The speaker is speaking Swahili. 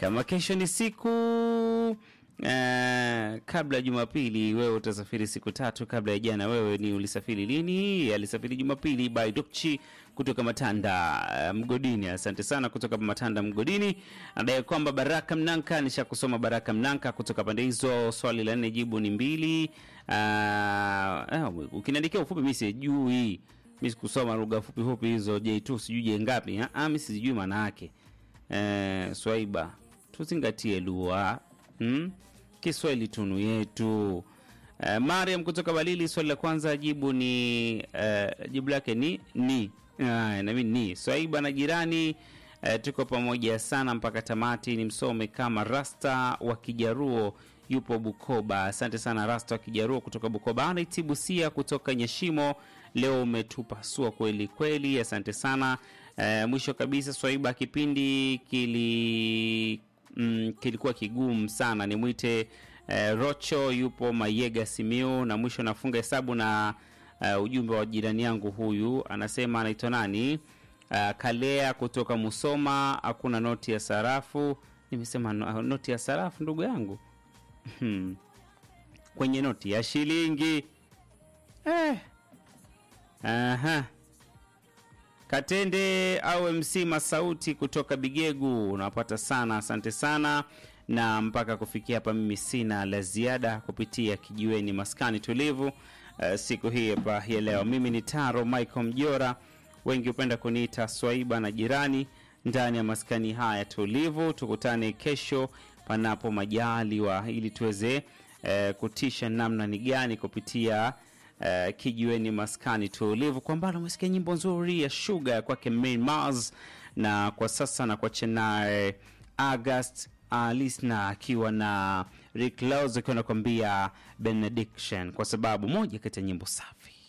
Kama kesho ni siku kabla Jumapili, wewe utasafiri siku 3 kabla ya jana. Wewe ni ulisafiri lini? Alisafiri Jumapili by Dokchi kutoka Matanda Mgodini. Asante sana kutoka Matanda Mgodini. Anadai kwamba Baraka Mnanka, nishakusoma Baraka Mnanka kutoka pande hizo. Swali la 4 jibu ni 2. Ukiniandikia ufupi mimi sijui. Mimi sikusoma lugha fupi hizo J2 sijui je ngapi. Mimi sijui maana yake. Swaiba tuzingatie lugha. Kiswahili tunu yetu. Mariam kutoka Balili, swali la kwanza jibu ni jibu lake ni na mimi ni Swaiba na jirani. Tuko pamoja sana mpaka tamati. Ni msome kama Rasta wa Kijaruo yupo Bukoba. Asante sana Rasta wa Kijaruo kutoka Bukoba. Anaitibusia kutoka Nyashimo, leo umetupasua kweli kweli. Asante sana. Mwisho kabisa Swaiba, kipindi kilikuwa kigumu sana. Nimwite Rocho yupo Mayega Simiu. Na mwisho nafunga hesabu na ujumbe wa jirani yangu huyu. Anasema anaitwa nani? Kalea kutoka Musoma. Hakuna noti ya sarafu. Nimesema noti ya sarafu ndugu yangu. Kwenye noti ya shilingi. Katende au MC Masauti kutoka Bigegu, unapata sana. Asante sana. Na mpaka kufikia hapa mimi sina la ziada kupitia kijiweni maskani tulivu siku hii hapa ya leo. Mimi ni Taro Michael Mjora, wengi upenda kuniita Swaiba na jirani, ndani ya maskani haya tulivu. Tukutane kesho panapo majaliwa ili tuweze kutisha namna ni gani kupitia kijiweni maskani tulivu. Kwa mbali umesikia nyimbo nzuri ya Sugar kwake Main Mars, na kwa sasa na kwa chena August listener akiwa na Rick Laws akiwa anakuambia Benediction, kwa sababu moja kati ya nyimbo safi.